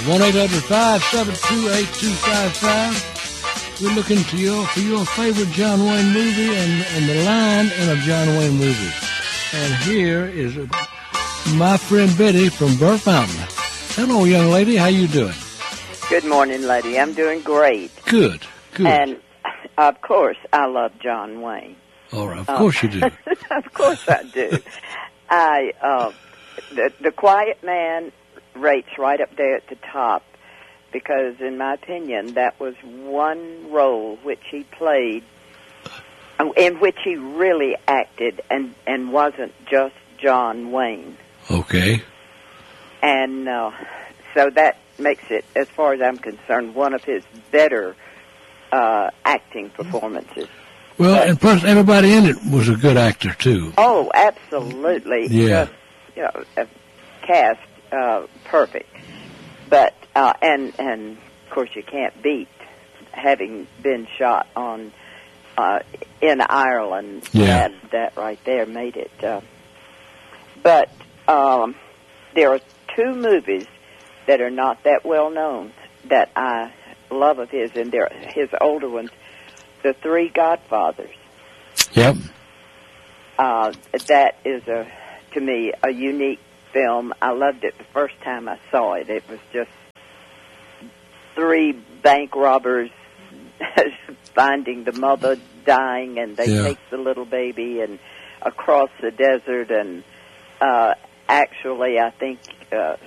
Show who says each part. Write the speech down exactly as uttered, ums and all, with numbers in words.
Speaker 1: one eight hundred five seven two eight two five five. We're looking to your for your favorite John Wayne movie and, and the line in a John Wayne movie. And here is a, my friend Betty from Burr Fountain. Hello, young lady. How you doing?
Speaker 2: Good morning, lady. I'm doing great.
Speaker 1: Good, good.
Speaker 2: And, of course, I love John Wayne.
Speaker 1: All right, of course you do.
Speaker 2: Of course I do. I uh, the, the Quiet Man rates right up there at the top because, in my opinion, that was one role which he played in which he really acted and, and wasn't just John Wayne.
Speaker 1: Okay.
Speaker 2: And uh, so that makes it, as far as I'm concerned, one of his better uh, acting performances.
Speaker 1: Well,
Speaker 2: but,
Speaker 1: and plus everybody in it was a good actor, too.
Speaker 2: Oh, absolutely.
Speaker 1: Yeah.
Speaker 2: Just, you know, uh, cast uh, perfect. But, uh, and, and, of course, you can't beat having been shot on uh, in Ireland.
Speaker 1: Yeah.
Speaker 2: That, that right there made it. Uh, but um, there are two movies that are not that well known that I love of his, and they're his older ones. The Three Godfathers.
Speaker 1: Yep.
Speaker 2: Uh, that is, a, to me, a unique film. I loved it the first time I saw it. It was just three bank robbers finding the mother dying, and they
Speaker 1: Yeah.
Speaker 2: take the little baby and across the desert. And uh, actually, I think uh,